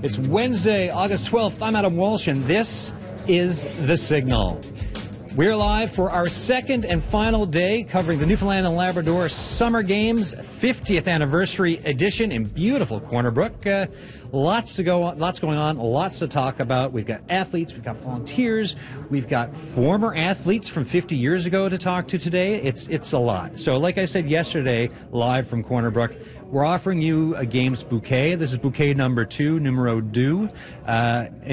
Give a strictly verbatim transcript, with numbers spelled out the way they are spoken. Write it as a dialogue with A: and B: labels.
A: It's Wednesday, August twelfth. I'm Adam Walsh, and this is The Signal. We're live for our second and final day covering the Newfoundland and Labrador Summer Games fiftieth anniversary edition in beautiful Corner Brook. Uh, lots to go on, lots going on, lots to talk about. We've got athletes, we've got volunteers, we've got former athletes from fifty years ago to talk to today. It's it's a lot. So like I said yesterday, live from Corner Brook, we're offering you a games bouquet. This is bouquet number two, numero deux. Uh,